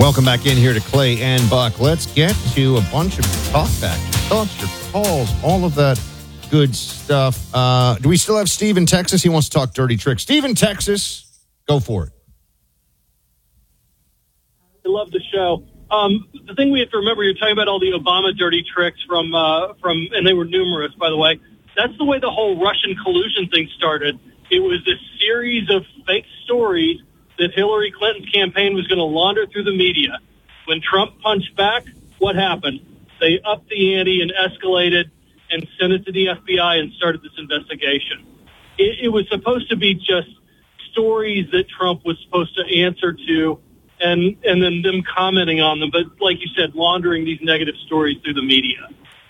Welcome back in here to Clay and Buck. Let's get to a bunch of talkback, thoughts, your calls, all of that good stuff. Do we still have Steve in Texas? He wants to talk dirty tricks. Steve in Texas, go for it. I love the show. The thing we have to remember, you're talking about all the Obama dirty tricks from, and they were numerous, by the way. That's the way the whole Russian collusion thing started. It was this series of fake stories that Hillary Clinton's campaign was going to launder through the media. When Trump punched back, what happened? They upped the ante and escalated and sent it to the FBI and started this investigation. It was supposed to be just stories that Trump was supposed to answer to and then them commenting on them. But like you said, laundering these negative stories through the media.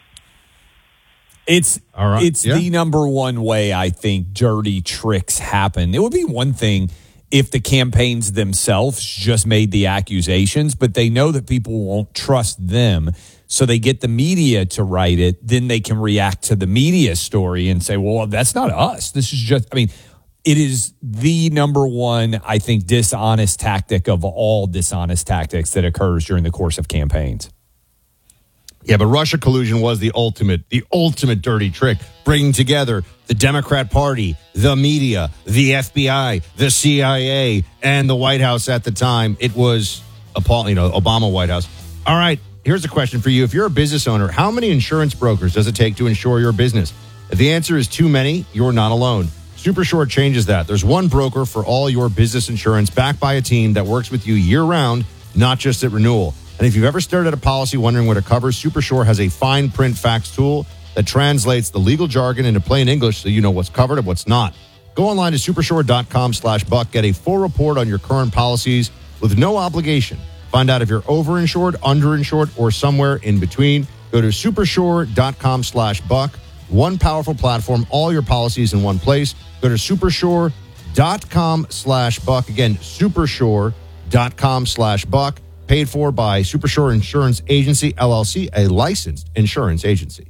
It's the number one way I think dirty tricks happen. It would be one thing if the campaigns themselves just made the accusations, but they know that people won't trust them, so they get the media to write it. Then they can react to the media story and say, well, that's not us. This is just, it is the number one, I think, dishonest tactic of all dishonest tactics that occurs during the course of campaigns. Yeah, but Russia collusion was the ultimate dirty trick, bringing together the Democrat Party, the media, the FBI, the CIA, and the White House at the time. It was appalling, Obama White House. All right, here's a question for you. If you're a business owner, how many insurance brokers does it take to insure your business? If the answer is too many, you're not alone. Supershore changes that. There's one broker for all your business insurance, backed by a team that works with you year-round, not just at renewal. And if you've ever started a policy wondering what it covers, Supershore has a fine print facts tool that translates the legal jargon into plain English so you know what's covered and what's not. Go online to supershore.com/buck. Get a full report on your current policies with no obligation. Find out if you're overinsured, underinsured, or somewhere in between. Go to supershore.com/buck. One powerful platform, all your policies in one place. Go to supershore.com/buck. Again, supershore.com/buck. Paid for by Supershore Insurance Agency, LLC, a licensed insurance agency.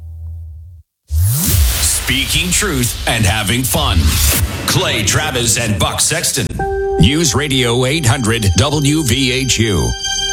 Speaking truth and having fun. Clay Travis and Buck Sexton. News Radio 800 WVHU.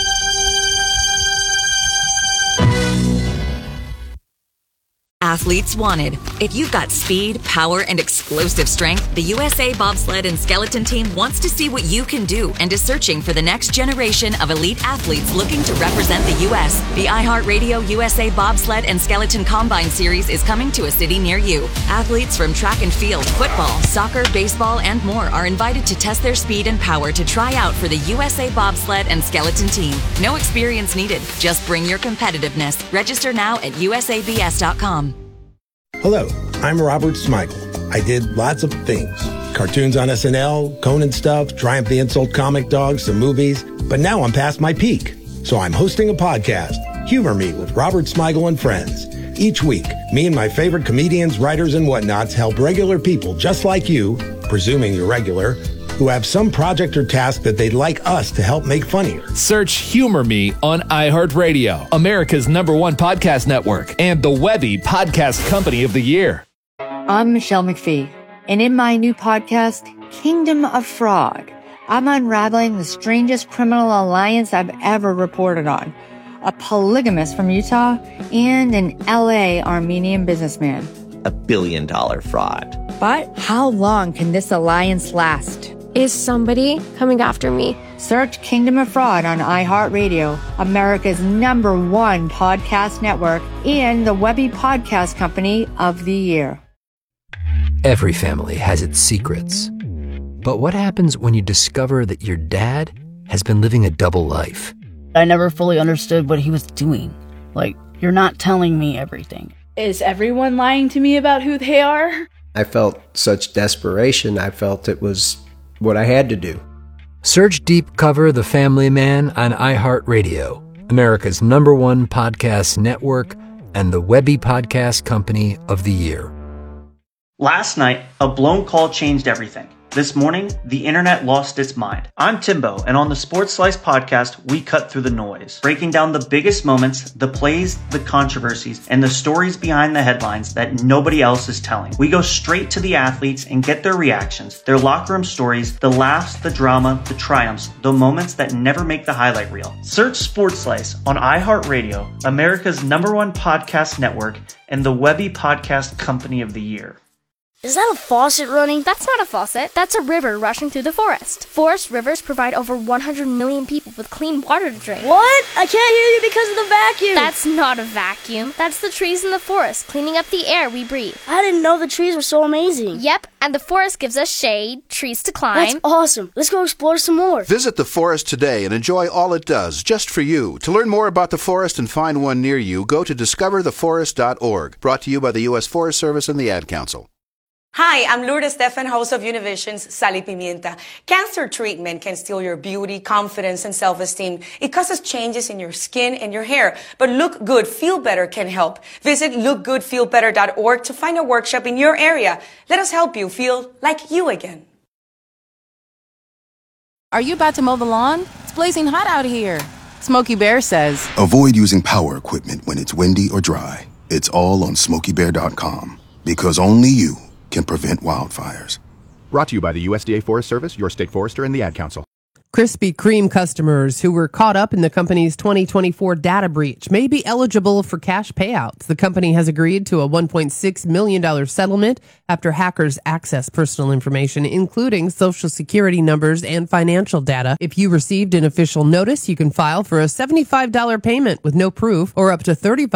Athletes wanted. If you've got speed, power, and explosive strength, the USA Bobsled and Skeleton Team wants to see what you can do and is searching for the next generation of elite athletes looking to represent the U.S. The iHeartRadio USA Bobsled and Skeleton Combine Series is coming to a city near you. Athletes from track and field, football, soccer, baseball, and more are invited to test their speed and power to try out for the USA Bobsled and Skeleton Team. No experience needed. Just bring your competitiveness. Register now at usabs.com. Hello, I'm Robert Smigel. I did lots of things. Cartoons on SNL, Conan stuff, Triumph the Insult Comic Dog, some movies. But now I'm past my peak. So I'm hosting a podcast, Humor Me with Robert Smigel and Friends. Each week, me and my favorite comedians, writers, and whatnots help regular people just like you, presuming you're regular, who have some project or task that they'd like us to help make funnier. Search Humor Me on iHeartRadio, America's #1 podcast network, and the Webby Podcast Company of the Year. I'm Michelle McPhee, and in my new podcast, Kingdom of Fraud, I'm unraveling the strangest criminal alliance I've ever reported on. A polygamist from Utah and an LA Armenian businessman. $1 billion fraud. But how long can this alliance last? Is somebody coming after me? Search Kingdom of Fraud on iHeartRadio, America's #1 podcast network, and the Webby Podcast Company of the Year. Every family has its secrets. But what happens when you discover that your dad has been living a double life? I never fully understood what he was doing. Like, you're not telling me everything. Is everyone lying to me about who they are? I felt such desperation. I felt it was what I had to do. Search Deep Cover The Family Man on iHeartRadio, America's #1 podcast network, and the Webby Podcast Company of the Year. Last night, a blown call changed everything. This morning, the internet lost its mind. I'm Timbo, and on the Sports Slice podcast, we cut through the noise, breaking down the biggest moments, the plays, the controversies, and the stories behind the headlines that nobody else is telling. We go straight to the athletes and get their reactions, their locker room stories, the laughs, the drama, the triumphs, the moments that never make the highlight reel. Search Sports Slice on iHeartRadio, America's #1 podcast network, and the Webby Podcast Company of the Year. Is that a faucet running? That's not a faucet. That's a river rushing through the forest. Forest rivers provide over 100 million people with clean water to drink. What? I can't hear you because of the vacuum. That's not a vacuum. That's the trees in the forest cleaning up the air we breathe. I didn't know the trees were so amazing. Yep, and the forest gives us shade, trees to climb. That's awesome. Let's go explore some more. Visit the forest today and enjoy all it does, just for you. To learn more about the forest and find one near you, go to discovertheforest.org. Brought to you by the U.S. Forest Service and the Ad Council. Hi, I'm Lourdes Stefan, host of Univision's Sal y Pimienta. Cancer treatment can steal your beauty, confidence, and self-esteem. It causes changes in your skin and your hair. But Look Good, Feel Better can help. Visit lookgoodfeelbetter.org to find a workshop in your area. Let us help you feel like you again. Are you about to mow the lawn? It's blazing hot out here. Smokey Bear says, avoid using power equipment when it's windy or dry. It's all on SmokeyBear.com. Because only you can prevent wildfires. Brought to you by the USDA Forest Service, your state forester, and the Ad Council. Krispy Kreme customers who were caught up in the company's 2024 data breach may be eligible for cash payouts. The company has agreed to a $1.6 million settlement after hackers accessed personal information, including social security numbers and financial data. If you received an official notice, you can file for a $75 payment with no proof, or up to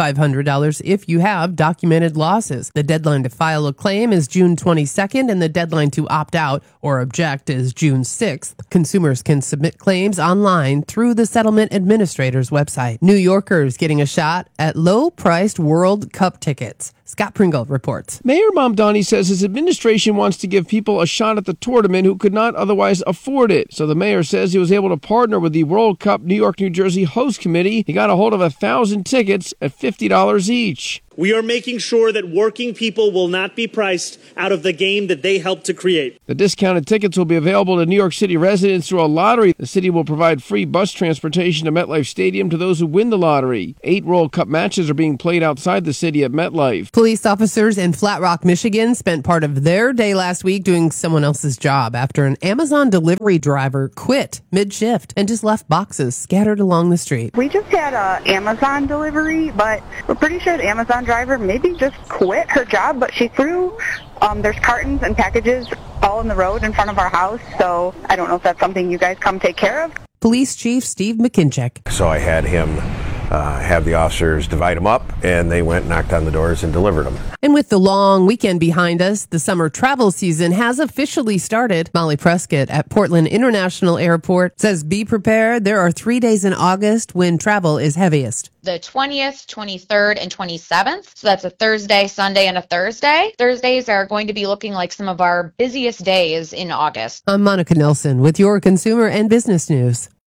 $3,500 if you have documented losses. The deadline to file a claim is June 22nd, and the deadline to opt out or object is June 6th. Consumers can submit claims online through the settlement administrator's website. New Yorkers getting a shot at low-priced World Cup tickets. Scott Pringle reports. Mayor Mamdani says his administration wants to give people a shot at the tournament who could not otherwise afford it. So the mayor says he was able to partner with the World Cup New York, New Jersey host committee. He got a hold of 1,000 tickets at $50 each. We are making sure that working people will not be priced out of the game that they helped to create. The discounted tickets will be available to New York City residents through a lottery. The city will provide free bus transportation to MetLife Stadium to those who win the lottery. 8 World Cup matches are being played outside the city at MetLife. Police officers in Flat Rock, Michigan spent part of their day last week doing someone else's job after an Amazon delivery driver quit mid-shift and just left boxes scattered along the street. We just had an Amazon delivery, but we're pretty sure the Amazon driver maybe just quit her job, but she threw there's cartons and packages all in the road in front of our house, so I don't know if that's something you guys come take care of. Police Chief Steve McKincheck. So I had him have the officers divide them up, and they went, knocked on the doors, and delivered them. And with the long weekend behind us, the summer travel season has officially started. Molly Prescott at Portland International Airport says be prepared. There are 3 days in August when travel is heaviest. The 20th, 23rd, and 27th. So that's a Thursday, Sunday, and a Thursday. Thursdays are going to be looking like some of our busiest days in August. I'm Monica Nelson with your consumer and business news.